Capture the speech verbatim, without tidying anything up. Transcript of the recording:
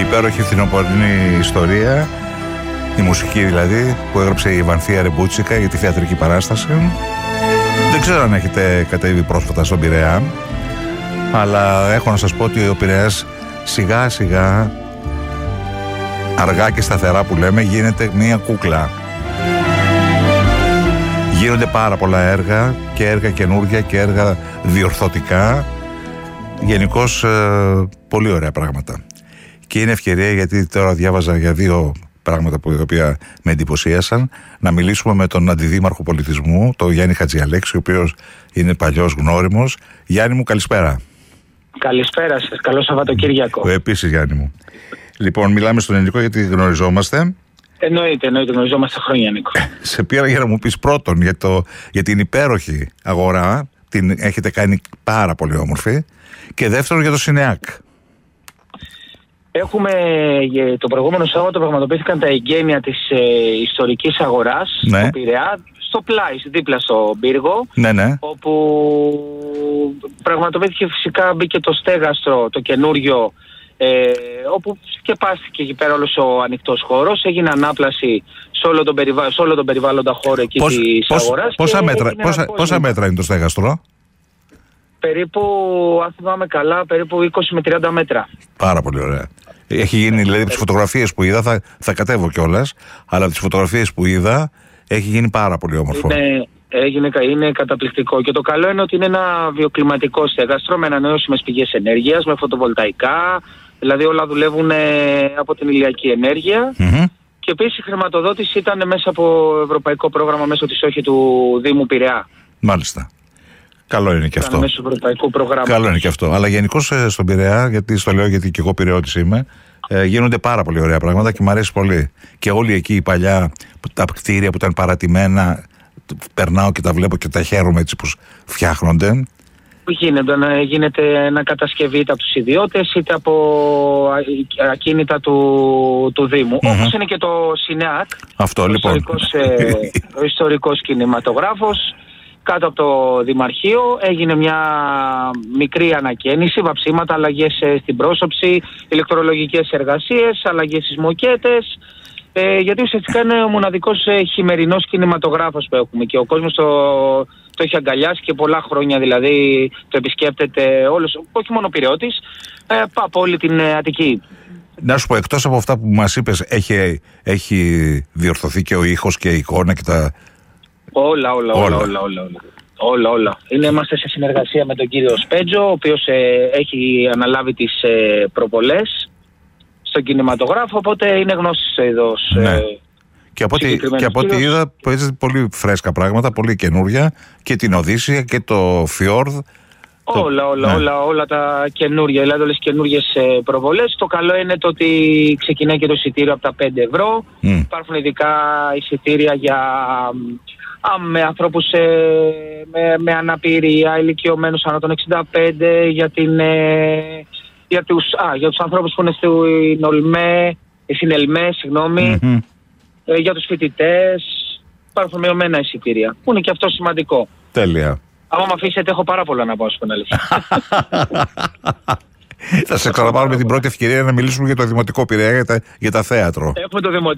υπέροχη φθινοπορεινή ιστορία, η μουσική δηλαδή, που έγραψε η Βανθία Ρεμπούτσικα για τη θεατρική παράσταση. Δεν ξέρω αν έχετε κατέβει πρόσφατα στον Πειραιά, αλλά έχω να σας πω ότι ο Πειραιάς σιγά σιγά, αργά και σταθερά που λέμε, γίνεται μια κούκλα. Γίνονται πάρα πολλά έργα, και έργα καινούργια και έργα διορθωτικά. Γενικώς ε, πολύ ωραία πράγματα. Και είναι ευκαιρία, γιατί τώρα διάβαζα για δύο πράγματα που, τα οποία με εντυπωσίασαν, να μιλήσουμε με τον Αντιδήμαρχο Πολιτισμού, τον Γιάννη Χατζιαλέξη, ο οποίος είναι παλιός γνώριμος. Γιάννη μου, καλησπέρα. Καλησπέρα σας, καλό Σαββατοκύριακο. Επίσης, Γιάννη μου. Λοιπόν, μιλάμε στον ελληνικό γιατί γνωριζόμαστε. Εννοείται, εννοείται, γνωριζόμαστε χρόνια, Νίκο. Σε πήρα για να μου πεις πρώτον για, το, για την υπέροχη αγορά, την έχετε κάνει πάρα πολύ όμορφη, και δεύτερον για το ΣΥΝΕΑΚ. Έχουμε, το προηγούμενο Σάββατο πραγματοποιήθηκαν τα εγγένεια της ε, ιστορικής αγοράς, ναι, στο Πειραιά, στο πλάι, δίπλα στο πύργο, ναι, ναι, όπου πραγματοποιήθηκε, φυσικά μπήκε το στέγαστρο, το καινούριο, ε, όπου σκεπάστηκε εκεί πέρα όλος ο ανοιχτός χώρος, έγινε ανάπλαση σε όλο τον, περιβα... σε όλο τον περιβάλλοντα χώρο εκεί πώς, της πώς, αγοράς. Πόσα μέτρα, πόσα, πόσα μέτρα είναι το στέγαστρο? Περίπου, αν θυμάμαι καλά, περίπου είκοσι με τριάντα μέτρα. Πάρα πολύ ωραία. Έχει γίνει, δηλαδή, από τις φωτογραφίες που είδα, θα, θα κατέβω κιόλας, αλλά από τις φωτογραφίες που είδα έχει γίνει πάρα πολύ όμορφο. Είναι, έγινε, είναι καταπληκτικό. Και το καλό είναι ότι είναι ένα βιοκλιματικό στέγαστρο με ανανεώσιμες πηγές ενέργειας, με φωτοβολταϊκά, δηλαδή όλα δουλεύουν από την ηλιακή ενέργεια. Mm-hmm. Και επίσης η χρηματοδότηση ήταν μέσα από ευρωπαϊκό πρόγραμμα, μέσω της όχη του Δήμου Πειραιά. Μάλιστα. Καλό είναι και αυτό. Μέσω ευρωπαϊκού προγράμματος. Καλό είναι και αυτό. Αλλά γενικώς στον Πειραιά, γιατί στο λέω γιατί και εγώ Πειραιώτης είμαι, ε, γίνονται πάρα πολύ ωραία πράγματα και μου αρέσει πολύ. Και όλοι εκεί οι παλιά, τα κτίρια που ήταν παρατημένα, περνάω και τα βλέπω και τα χαίρομαι έτσι πως φτιάχνονται. Γίνεται να, γίνεται να κατασκευεί είτε από τους ιδιώτες είτε από ακίνητα του, του Δήμου. Mm-hmm. Όπως είναι και το ΣΥΝΕΑΚ, αυτό, ο, λοιπόν. ιστορικός, ε, ο ιστορικός κινηματογράφος. Κάτω από το Δημαρχείο έγινε μια μικρή ανακαίνιση, βαψίματα, αλλαγές στην πρόσωψη, ηλεκτρολογικές εργασίες, αλλαγές στις μοκέτες, ε, γιατί ουσιαστικά είναι ο μοναδικός ε, χειμερινός κινηματογράφος που έχουμε και ο κόσμος το, το έχει αγκαλιάσει και πολλά χρόνια, δηλαδή το επισκέπτεται όλος, όχι μόνο Πειραιώτης, ε, από όλη την ε, Αττική. Να σου πω, εκτός από αυτά που μας είπες, έχει, έχει διορθωθεί και ο ήχος και η εικόνα και τα... Όλα, όλα, όλα, όλα, όλα, όλα. Όλα, όλα. Είναι, είμαστε σε συνεργασία με τον κύριο Σπέτζο, ο οποίος ε, έχει αναλάβει τις ε, προβολές στον κινηματογράφο, οπότε είναι γνώστης εδώ. Ναι. Ε, και από ό,τι, και από ό,τι είδα, παίζετε πολύ φρέσκα πράγματα, πολύ καινούρια, και την Οδύσσια και το Φιόρδ. Όλα, το... όλα, ναι. όλα, όλα τα καινούργια, δηλαδή όλες τις καινούργιες ε, προβολές. Το καλό είναι το ότι ξεκινάει και το εισιτήριο από τα πέντε ευρώ. Mm. Υπάρχουν ειδικά εισιτήρια για... με ανθρώπους ε, με, με αναπηρία, ηλικιωμένους άνω των εξήντα πέντε, για, την, ε, για, τους, α, για τους ανθρώπους που είναι στην ΟΛΜΕ, στην ΕΛΜΕ, συγγνώμη, mm-hmm. ε, για τους φοιτητές. Υπάρχουν μειωμένα εισιτήρια, που είναι και αυτό σημαντικό. Τέλεια. Άμα με αφήσετε, έχω πάρα πολλά να πω, στην αλήθεια. Θα σε ξαναπάρουμε την πρώτη ευκαιρία να μιλήσουμε για το Δημοτικό Πειραιά, για τα, για τα θέατρο. Έχουμε το Δημοτικό.